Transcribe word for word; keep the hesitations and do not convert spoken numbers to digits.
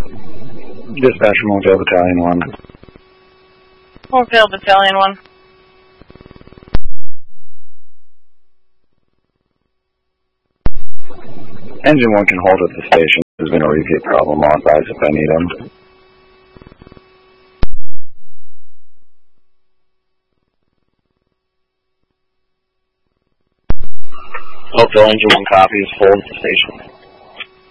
Dispatch from Oakville Battalion one. Oakville Battalion one. Engine one can hold at the station. There's been a repeat problem. Authorize if I need him. Oakville Engine one copies. Hold at the station.